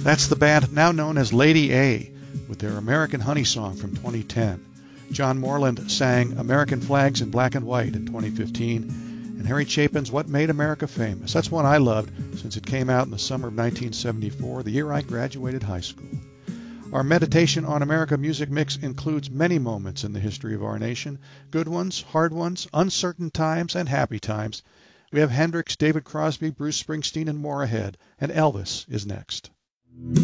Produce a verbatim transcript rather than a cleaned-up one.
That's the band now known as Lady A with their American Honey song from twenty ten. John Moreland sang American Flags in Black and White in twenty fifteen, and Harry Chapin's What Made America Famous. That's one I loved since it came out in the summer of nineteen seventy-four, the year I graduated high school. Our Meditation on America music mix includes many moments in the history of our nation, good ones, hard ones, uncertain times, and happy times. We have Hendrix, David Crosby, Bruce Springsteen, and more ahead, and Elvis is next.